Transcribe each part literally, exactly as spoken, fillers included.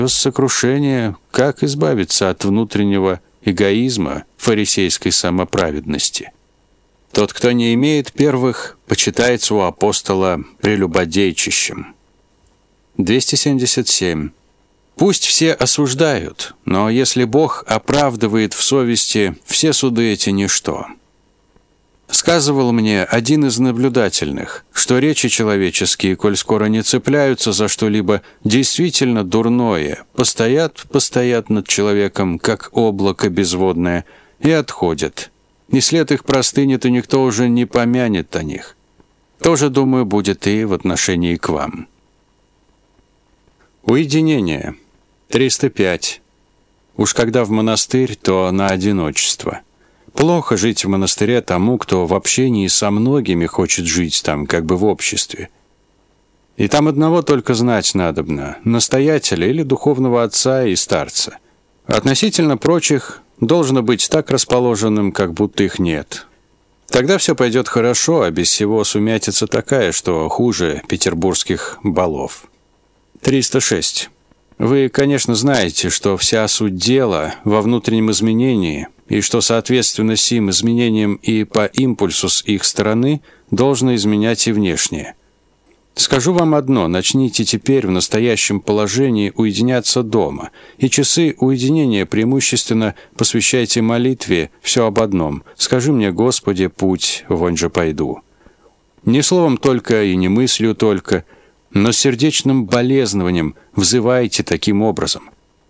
сокрушение, как избавиться от внутреннего эгоизма, фарисейской самоправедности. Тот, кто не имеет первых, почитается у апостола прелюбодейчищем. двести семьдесят семь. Пусть все осуждают, но если Бог оправдывает в совести, все суды эти ничто. Сказывал мне один из наблюдательных, что речи человеческие, коль скоро не цепляются за что-либо действительно дурное, постоят, постоят над человеком, как облако безводное, и отходят. И след их простынет, и никто уже не помянет о них. Тоже, думаю, будет и в отношении к вам. Уединение. триста пять. Уж когда в монастырь, то на одиночество. Плохо жить в монастыре тому, кто в общении со многими хочет жить там, как бы в обществе. И там одного только знать надобно – настоятеля или духовного отца и старца. Относительно прочих должно быть так расположенным, как будто их нет. Тогда все пойдет хорошо, а без всего сумятица такая, что хуже петербургских балов. триста шесть. Вы, конечно, знаете, что вся суть дела во внутреннем изменении, и что, соответственно, сим изменениям и по импульсу с их стороны должно изменять и внешнее. Скажу вам одно: начните теперь в настоящем положении уединяться дома, и часы уединения преимущественно посвящайте молитве все об одном: «Скажи мне, Господи, путь, вонь же пойду». Не словом только и не мыслью только, но сердечным болезнованием взывайте таким образом.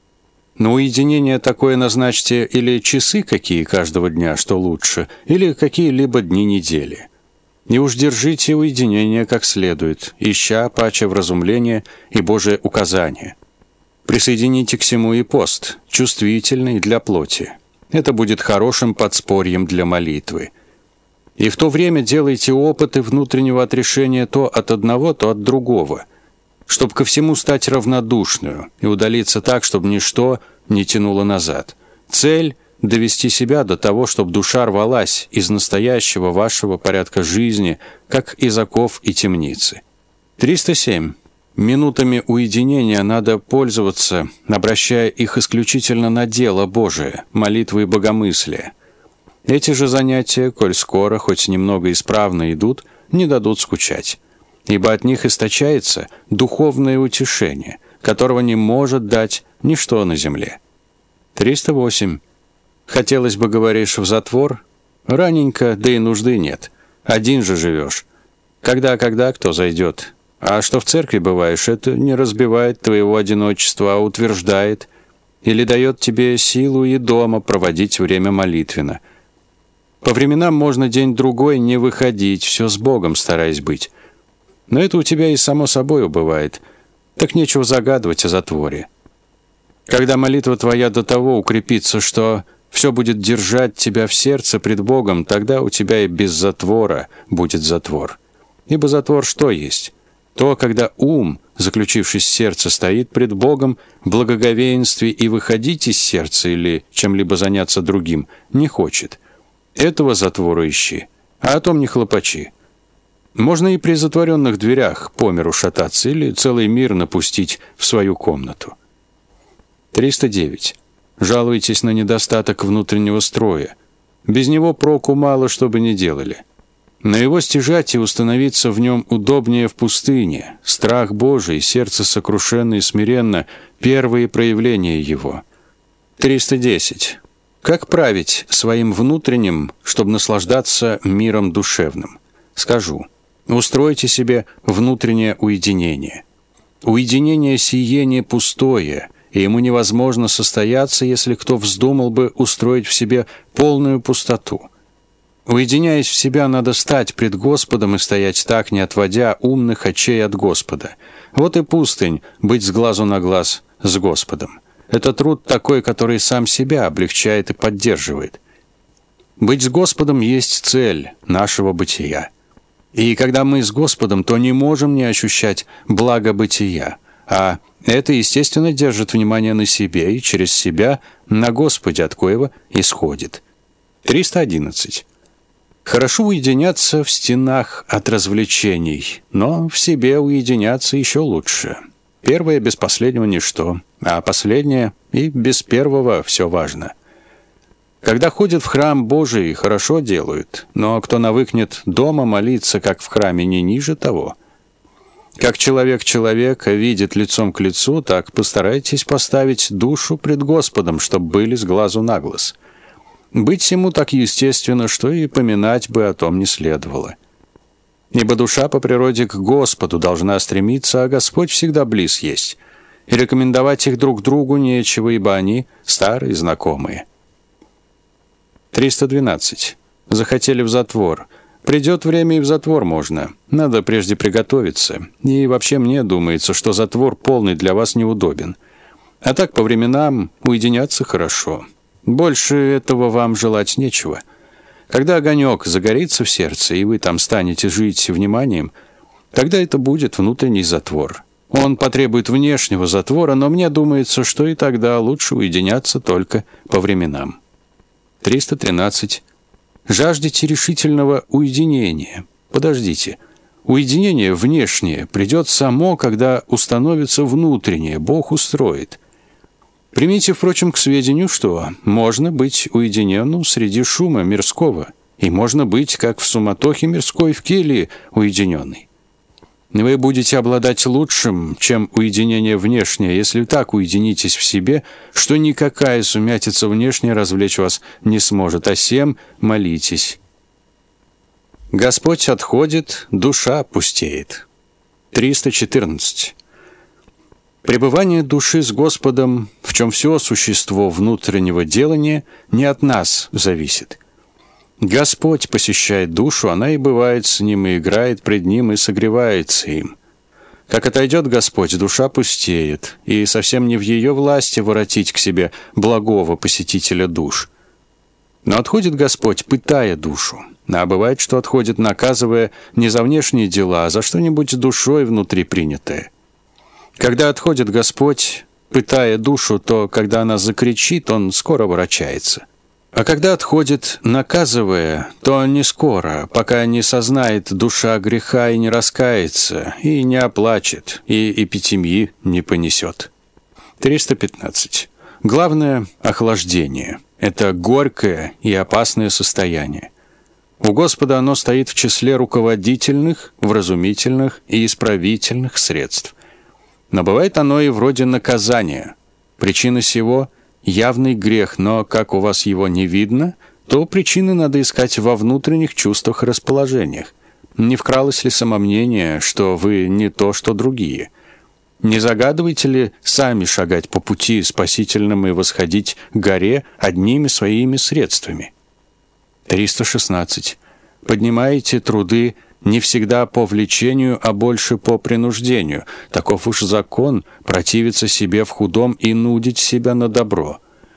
На уединение такое назначьте или часы какие каждого дня, что лучше, или какие-либо дни недели. И уж держите уединение как следует, ища паче вразумление и Божие указание. Присоедините к всему и пост, чувствительный для плоти. Это будет хорошим подспорьем для молитвы. И в то время делайте опыты внутреннего отрешения то от одного, то от другого, чтобы ко всему стать равнодушную и удалиться так, чтобы ничто не тянуло назад. Цель – довести себя до того, чтобы душа рвалась из настоящего вашего порядка жизни, как из оков и темницы. триста семь. Минутами уединения надо пользоваться, обращая их исключительно на дело Божие, молитвы и богомыслие. Эти же занятия, коль скоро, хоть немного исправно идут, не дадут скучать, ибо от них источается духовное утешение, которого не может дать ничто на земле. триста восемь. Хотелось бы, говоришь, в затвор? Раненько, да и нужды нет. Один же живешь. Когда-когда кто зайдет? А что в церкви бываешь, это не разбивает твоего одиночества, а утверждает. Или дает тебе силу и дома проводить время молитвенно. По временам можно день-другой не выходить, все с Богом стараясь быть. Но это у тебя и само собой бывает. Так нечего загадывать о затворе. Когда молитва твоя до того укрепится, что все будет держать тебя в сердце пред Богом, тогда у тебя и без затвора будет затвор. Ибо затвор что есть? То, когда ум, заключившись в сердце, стоит пред Богом в благоговействе и выходить из сердца или чем-либо заняться другим не хочет. Этого затвора ищи, а о том не хлопачи. Можно и при затворенных дверях по миру шататься или целый мир напустить в свою комнату. триста девять. Жалуетесь на недостаток внутреннего строя. Без него проку мало, что бы ни делали. Но его стяжать и установиться в нем удобнее в пустыне. Страх Божий, сердце сокрушенно и смиренно – первые проявления его. триста десять. Как править своим внутренним, чтобы наслаждаться миром душевным? Скажу. Устройте себе внутреннее уединение. Уединение сие не пустое, и ему невозможно состояться, если кто вздумал бы устроить в себе полную пустоту. Уединяясь в себя, надо стать пред Господом и стоять так, не отводя умных очей от Господа. Вот и пустынь, быть с глазу на глаз с Господом. Это труд такой, который сам себя облегчает и поддерживает. Быть с Господом есть цель нашего бытия. И когда мы с Господом, то не можем не ощущать благо бытия, а это, естественно, держит внимание на себе и через себя на Господе, от коего исходит. триста одиннадцать. Хорошо уединяться в стенах от развлечений, но в себе уединяться еще лучше. Первое без последнего ничто, а последнее и без первого все важно. Когда ходят в храм Божий, хорошо делают, но кто навыкнет дома молиться, как в храме, не ниже того. Как человек человека видит лицом к лицу, так постарайтесь поставить душу пред Господом, чтоб были с глазу на глаз. Быть ему так естественно, что и поминать бы о том не следовало. Ибо душа по природе к Господу должна стремиться, а Господь всегда близ есть. И рекомендовать их друг другу нечего, ибо они старые знакомые. триста двенадцать. Захотели в затвор. Придет время, и в затвор можно. Надо прежде приготовиться. И вообще мне думается, что затвор полный для вас неудобен. А так по временам уединяться хорошо. Больше этого вам желать нечего. Когда огонек загорится в сердце, и вы там станете жить вниманием, тогда это будет внутренний затвор. Он потребует внешнего затвора, но мне думается, что и тогда лучше уединяться только по временам. триста тринадцать. Жаждете решительного уединения. Подождите. Уединение внешнее придет само, когда установится внутреннее, Бог устроит. Примите, впрочем, к сведению, что можно быть уединенным среди шума мирского, и можно быть, как в суматохе мирской в келье, уединенный. Вы будете обладать лучшим, чем уединение внешнее, если так уединитесь в себе, что никакая сумятица внешняя развлечь вас не сможет, а сем молитесь. Господь отходит, душа пустеет. триста четырнадцать. Пребывание души с Господом, в чем все существо внутреннего делания, не от нас зависит. Господь посещает душу, она и бывает с ним, и играет пред ним, и согревается им. Как отойдет Господь, душа пустеет, и совсем не в ее власти воротить к себе благого посетителя душ. Но отходит Господь, пытая душу, а бывает, что отходит, наказывая не за внешние дела, а за что-нибудь душой внутри принятое. Когда отходит Господь, пытая душу, то, когда она закричит, он скоро ворочается. А когда отходит, наказывая, то не скоро, пока не сознает душа греха и не раскается, и не оплачет, и эпитемии не понесет. триста пятнадцать. Главное – охлаждение. Это горькое и опасное состояние. У Господа оно стоит в числе руководительных, вразумительных и исправительных средств. Но бывает оно и вроде наказания. Причина сего – явный грех, но как у вас его не видно, то причины надо искать во внутренних чувствах и расположениях. Не вкралось ли самомнение, что вы не то, что другие? Не загадываете ли сами шагать по пути спасительным и восходить к горе одними своими средствами? триста шестнадцать. Поднимаете труды не всегда по влечению, а больше по принуждению. Таков уж закон – противиться себе в худом и нудить себя на добро.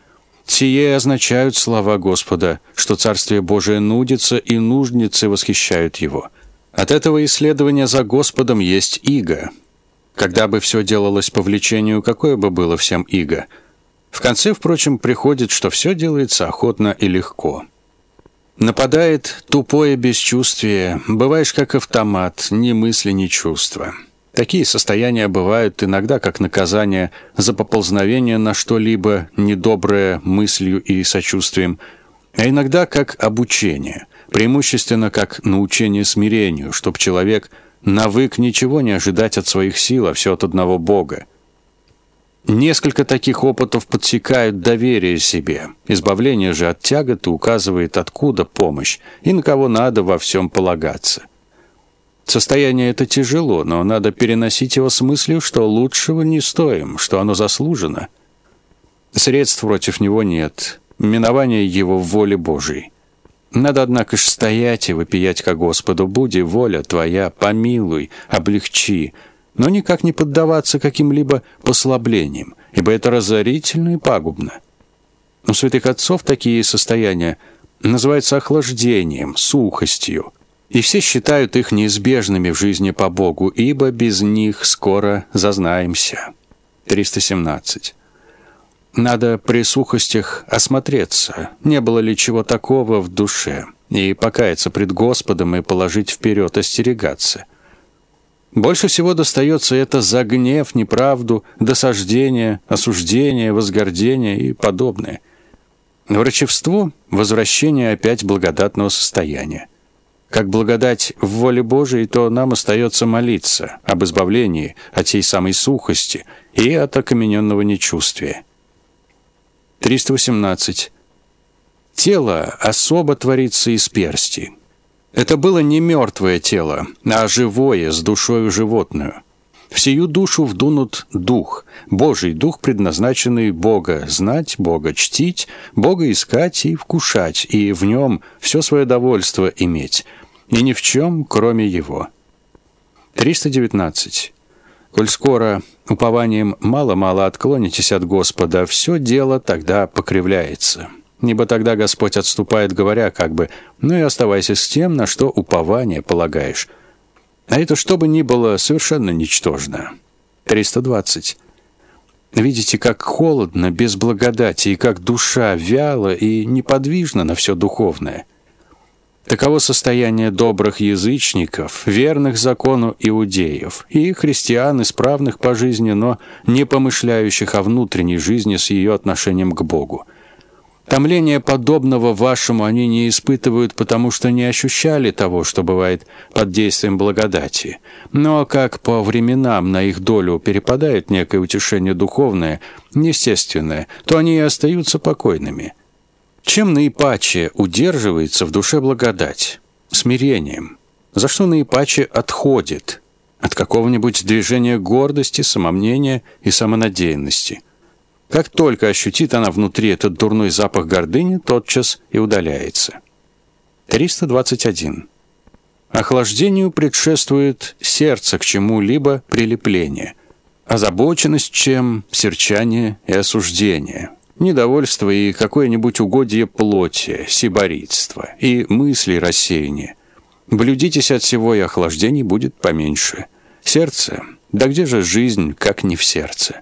Сие означают слова Господа, что Царствие Божие нудится, и нужницы восхищают его. От этого исследования за Господом есть иго. Когда бы все делалось по влечению, какое бы было всем иго? В конце, впрочем, приходит, что все делается охотно и легко. Нападает тупое бесчувствие, бываешь как автомат, ни мысли, ни чувства. Такие состояния бывают иногда как наказание за поползновение на что-либо недоброе мыслью и сочувствием, а иногда как обучение, преимущественно как научение смирению, чтоб человек навык ничего не ожидать от своих сил, а все от одного Бога. Несколько таких опытов подсекают доверие себе. Избавление же от тяготы указывает, откуда помощь и на кого надо во всем полагаться. Состояние это тяжело, но надо переносить его с мыслью, что лучшего не стоим, что оно заслужено. Средств против него нет, минование его в воле Божией. Надо, однако ж, стоять и вопиять ко Господу: «Буди воля Твоя, помилуй, облегчи», но никак не поддаваться каким-либо послаблениям, ибо это разорительно и пагубно. У святых отцов такие состояния называются охлаждением, сухостью, и все считают их неизбежными в жизни по Богу, ибо без них скоро зазнаемся. триста семнадцать. Надо при сухостях осмотреться, не было ли чего такого в душе, и покаяться пред Господом и положить вперед остерегаться. Больше всего достается это за гнев, неправду, досаждение, осуждение, возгордение и подобное. Врачевство – возвращение опять благодатного состояния. Как благодать в воле Божией, то нам остается молиться об избавлении от сей самой сухости и от окамененного нечувствия. триста восемнадцать. Тело особо творится из персти. Это было не мертвое тело, а живое, с душою животную. В сию душу вдунут дух, Божий дух, предназначенный Бога знать, Бога чтить, Бога искать и вкушать, и в нем все свое довольство иметь, и ни в чем, кроме его. триста девятнадцать. Коль скоро упованием мало-мало отклонитесь от Господа, все дело тогда покривляется. Ибо тогда Господь отступает, говоря как бы: «Ну и оставайся с тем, на что упование полагаешь». А это, что бы ни было, совершенно ничтожно. триста двадцать. Видите, как холодно, без благодати, и как душа вяла и неподвижна на все духовное. Таково состояние добрых язычников, верных закону иудеев, и христиан, исправных по жизни, но не помышляющих о внутренней жизни с ее отношением к Богу. Томление подобного вашему они не испытывают, потому что не ощущали того, что бывает под действием благодати. Но как по временам на их долю перепадает некое утешение духовное, естественное, то они и остаются покойными. Чем наипаче удерживается в душе благодать? Смирением. За что наипаче отходит? От какого-нибудь движения гордости, самомнения и самонадеянности. Как только ощутит она внутри этот дурной запах гордыни, тотчас и удаляется. триста двадцать один. Охлаждению предшествует сердце к чему-либо прилепление, озабоченность чем, серчание и осуждение, недовольство и какое-нибудь угодие плоти, сиборитство и мысли рассеяние. Блюдитесь от всего, и охлаждений будет поменьше. Сердце, да где же жизнь, как не в сердце?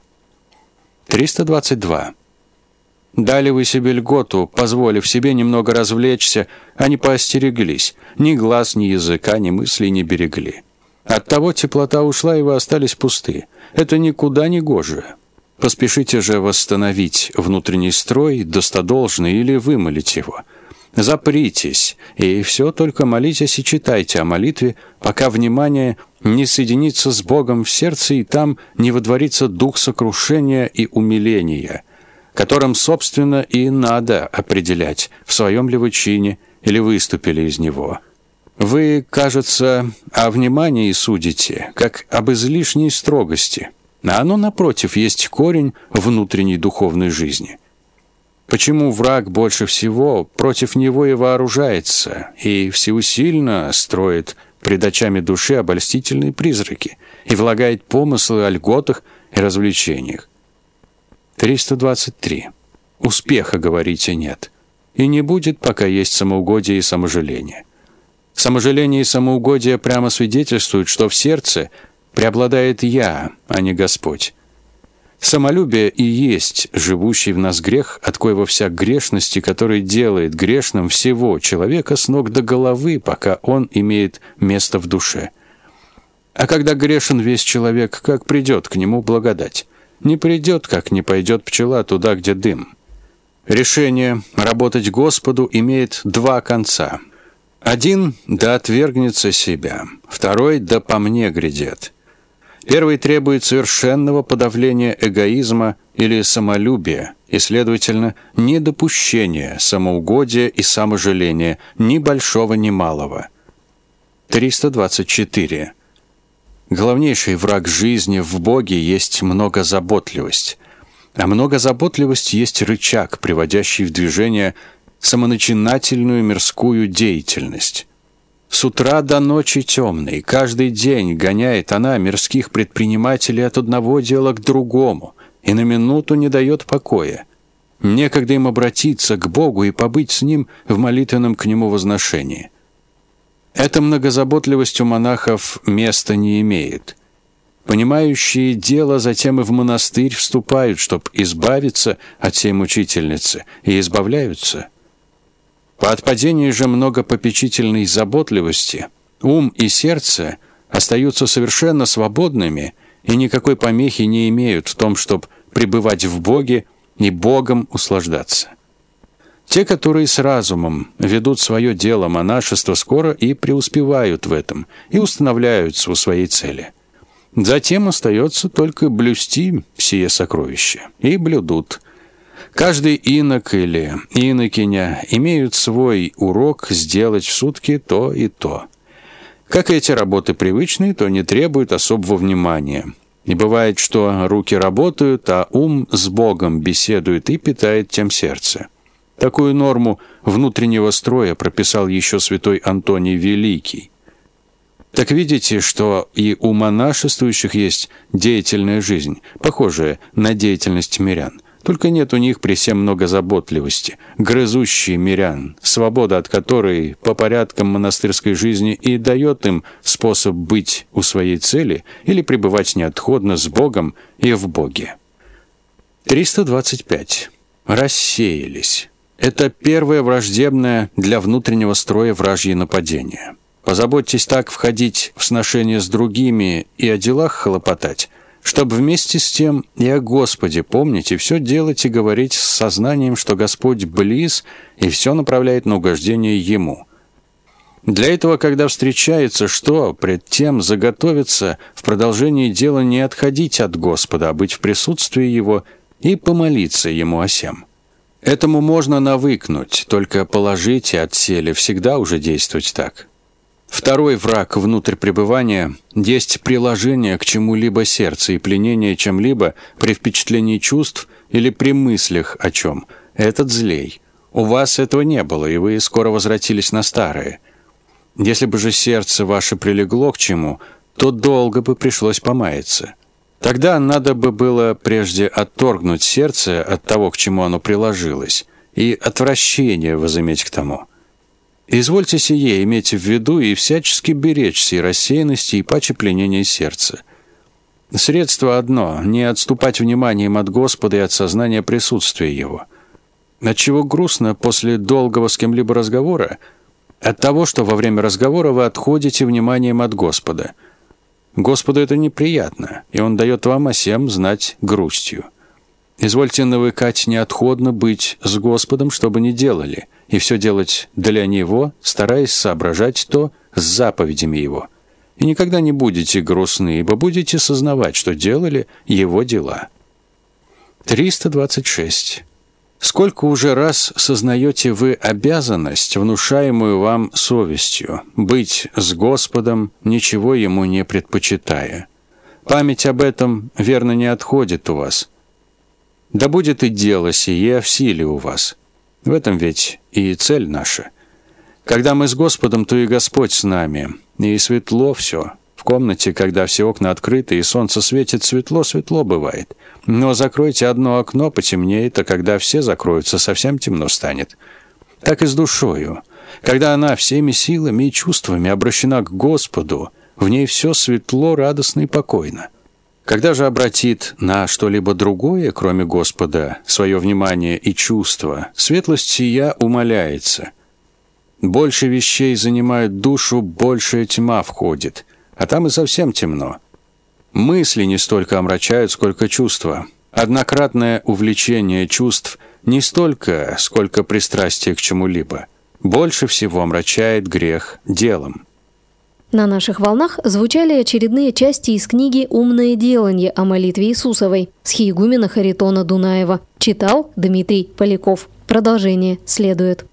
триста двадцать два. Дали вы себе льготу, позволив себе немного развлечься, а не поостереглись, ни глаз, ни языка, ни мыслей не берегли. Оттого теплота ушла, и вы остались пусты. Это никуда не гоже. Поспешите же восстановить внутренний строй, достодолжный, или вымолить его. Запритесь, и все только молитесь и читайте о молитве, пока внимание не соединится с Богом в сердце, и там не водворится дух сокрушения и умиления, которым, собственно, и надо определять, в своем ли вы чине или выступили из него. Вы, кажется, о внимании судите, как об излишней строгости, а оно, напротив, есть корень внутренней духовной жизни. Почему враг больше всего против него и вооружается, и всеусильно строит пред очами души обольстительные призраки и влагает помыслы о льготах и развлечениях? триста двадцать три. Успеха, говорите, нет. И не будет, пока есть самоугодие и саможаление. Саможаление и самоугодие прямо свидетельствуют, что в сердце преобладает «я», а не Господь. Самолюбие и есть живущий в нас грех, от коего вся грешности, который делает грешным всего человека с ног до головы, пока он имеет место в душе. А когда грешен весь человек, как придет к нему благодать? Не придет, как не пойдет пчела туда, где дым. Решение работать Господу имеет два конца. Один – да отвергнется себя, второй – да по мне грядет. Первый требует совершенного подавления эгоизма или самолюбия и, следовательно, недопущения самоугодия и саможаления ни большого, ни малого. триста двадцать четыре. Главнейший враг жизни в Боге есть многозаботливость, а многозаботливость есть рычаг, приводящий в движение самоначинательную мирскую деятельность. С утра до ночи темной, каждый день гоняет она мирских предпринимателей от одного дела к другому и на минуту не дает покоя. Некогда им обратиться к Богу и побыть с Ним в молитвенном к Нему возношении. Эта многозаботливость у монахов места не имеет. Понимающие дело затем и в монастырь вступают, чтоб избавиться от сей мучительницы, и избавляются. По отпадении же многопопечительной заботливости ум и сердце остаются совершенно свободными и никакой помехи не имеют в том, чтобы пребывать в Боге и Богом услаждаться. Те, которые с разумом ведут свое дело монашества, скоро и преуспевают в этом, и устанавливаются у своей цели. Затем остается только блюсти сие сокровище, и блюдут. Каждый инок или инокиня имеют свой урок сделать в сутки то и то. Как эти работы привычные, то не требуют особого внимания. И бывает, что руки работают, а ум с Богом беседует и питает тем сердце. Такую норму внутреннего строя прописал еще святой Антоний Великий. Так видите, что и у монашествующих есть деятельная жизнь, похожая на деятельность мирян. Только нет у них при всем много заботливости, грызущие мирян, свобода от которой по порядкам монастырской жизни и дает им способ быть у своей цели или пребывать неотходно с Богом и в Боге. триста двадцать пять. Рассеялись. Это первое враждебное для внутреннего строя вражье нападение. Позаботьтесь так входить в сношение с другими и о делах хлопотать, чтобы вместе с тем и о Господе помнить и все делать и говорить с сознанием, что Господь близ и все направляет на угождение Ему. Для этого, когда встречается что, пред тем заготовиться в продолжении дела не отходить от Господа, а быть в присутствии Его и помолиться Ему о сем. Этому можно навыкнуть, только положить и отселе всегда уже действовать так. Второй враг внутрь пребывания есть приложение к чему-либо сердца и пленение чем-либо при впечатлении чувств или при мыслях о чем. Этот злей. У вас этого не было, и вы скоро возвратились на старое. Если бы же сердце ваше прилегло к чему, то долго бы пришлось помаяться. Тогда надо бы было прежде отторгнуть сердце от того, к чему оно приложилось, и отвращение возыметь к тому. Извольте сие иметь в виду и всячески беречь сей рассеянности и паче пленения сердца. Средство одно — не отступать вниманием от Господа и от сознания присутствия Его. Отчего грустно после долгого с кем-либо разговора? От того, что во время разговора вы отходите вниманием от Господа. Господу это неприятно, и Он дает вам о сем знать грустью. Извольте навыкать неотходно быть с Господом, чтобы не делали, и все делать для Него, стараясь соображать то с заповедями Его. И никогда не будете грустны, ибо будете сознавать, что делали Его дела. триста двадцать шесть. Сколько уже раз сознаете вы обязанность, внушаемую вам совестью, быть с Господом, ничего Ему не предпочитая? Память об этом, верно, не отходит у вас. Да будет и дело сие в силе у вас. В этом ведь и цель наша. Когда мы с Господом, то и Господь с нами, и светло все. В комнате, когда все окна открыты и солнце светит, светло-светло бывает. Но закройте одно окно, потемнеет, а когда все закроются, совсем темно станет. Так и с душою. Когда она всеми силами и чувствами обращена к Господу, в ней все светло, радостно и покойно. Когда же обратит на что-либо другое, кроме Господа, свое внимание и чувство, светлость сия умаляется. Больше вещей занимают душу, большая тьма входит, а там и совсем темно. Мысли не столько омрачают, сколько чувства. Однократное увлечение чувств не столько, сколько пристрастие к чему-либо. Больше всего омрачает грех делом. На наших волнах звучали очередные части из книги «Умное деланье» о молитве Иисусовой схиегумена Харитона Дунаева. Читал Дмитрий Поляков. Продолжение следует.